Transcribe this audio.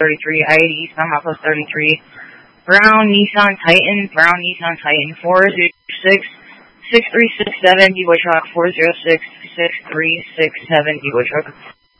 33, I-80 eastbound Hot Post 33. Brown Nissan Titan 406-6367, D-Boy Truck 406-6367, D-Boy Truck.